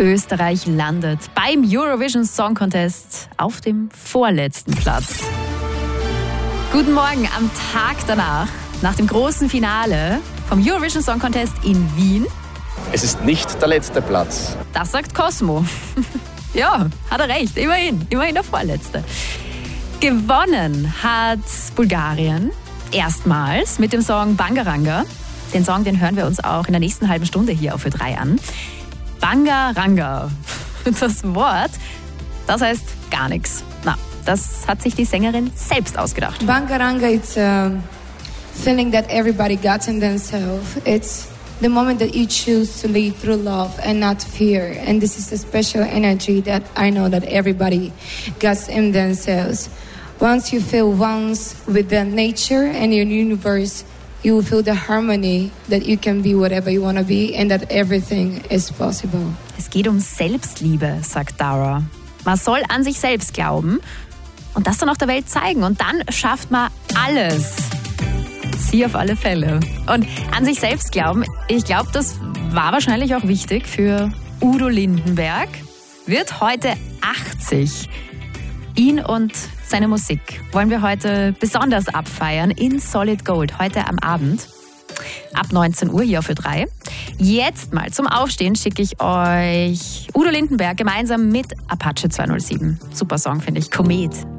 Österreich landet beim Eurovision Song Contest auf dem vorletzten Platz. Guten Morgen am Tag danach, nach dem großen Finale vom Eurovision Song Contest in Wien. Es ist nicht der letzte Platz. Das sagt Cosmo. Ja, hat er recht, immerhin der Vorletzte. Gewonnen hat Bulgarien erstmals mit dem Song Bangaranga. Den Song, den hören wir uns auch in der nächsten halben Stunde hier auf Ö3 an. Bangaranga, das Wort, das heißt gar nichts. Na, das hat sich die Sängerin selbst ausgedacht. Bangaranga, it's a feeling that everybody got in themselves. It's the moment that you choose to live through love and not fear. And this is a special energy that I know that everybody gets in themselves. Once you feel once with the nature and your universe, you will feel the harmony that you can be whatever you want to be and that everything is possible. Es geht um Selbstliebe, sagt Dara. Man soll an sich selbst glauben und das dann auch der Welt zeigen. Und dann schafft man alles. Sie auf alle Fälle. Und an sich selbst glauben, ich glaube, das war wahrscheinlich auch wichtig für Udo Lindenberg. Wird heute 80. Ihn und seine Musik wollen wir heute besonders abfeiern in Solid Gold, heute am Abend. Ab 19 Uhr hier auf Ö3. Jetzt mal zum Aufstehen schicke ich euch Udo Lindenberg gemeinsam mit Apache 207. Super Song, finde ich. Komet.